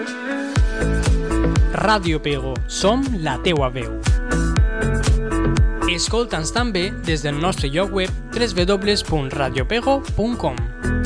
Ràdio Pego, som la teua veu. Escolta'ns també des del nostre lloc web www.radiopego.com.